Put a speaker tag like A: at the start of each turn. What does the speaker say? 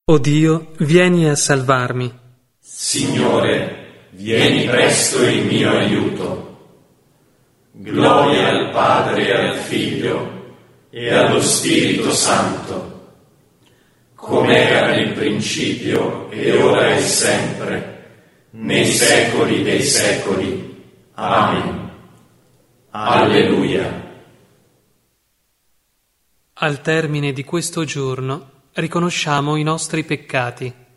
A: O Dio, vieni a salvarmi.
B: Signore, vieni presto in mio aiuto. Gloria al Padre e al Figlio e allo Spirito Santo, come era nel principio e ora e sempre, nei secoli dei secoli. Amen. Alleluia.
A: Al termine di questo giorno riconosciamo i nostri peccati.